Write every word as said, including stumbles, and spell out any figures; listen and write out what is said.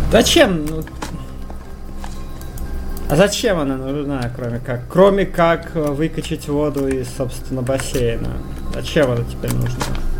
Зачем? Ну... А зачем она нужна, кроме как? Кроме как выкачать воду из, собственно, бассейна. Зачем она теперь нужна?